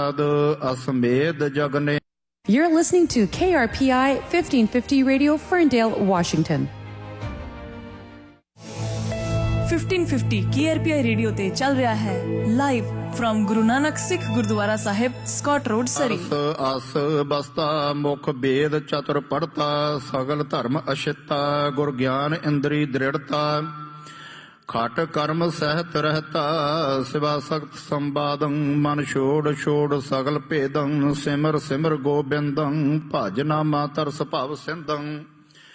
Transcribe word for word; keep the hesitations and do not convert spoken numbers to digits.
ਅਸਮੇਧ ਜਗਨੇ। You're listening to K R P I fifteen fifty Radio, Ferndale, Washington. fifteen fifty K R P I Radio ਤੇ ਚੱਲ ਰਿਹਾ ਹੈ live from Guru Nanak Sikh Gurdwara Sahib, Scott road, ਸਰੀ। ਅਸ ਬਸਤਾ ਮੁਖ ਵੇਦ ਚਤੁਰ ਪੜਤਾ, ਸਗਲ ਧਰਮ ਅਛਿਤਾ, ਗੁਰ ਗਿਆਨ ਇੰਦਰੀ ਦ੍ਰਿੜਤਾ, ਖਟ ਕਰਮ ਸਹਿਤ ਰਹਿਤਾ, ਸਿਵਾ ਸਖਤ ਸੰਵਾਦੰ, ਮਨ ਛੋੜ ਛੋੜ ਸਗਲ ਭੇਦੰ, ਸਿਮਰ ਸਿਮਰ ਗੋਬਿੰਦੰ, ਭਜ ਨਾਮਾ ਤਰਸ ਭਵ ਸਿੰਧੰ।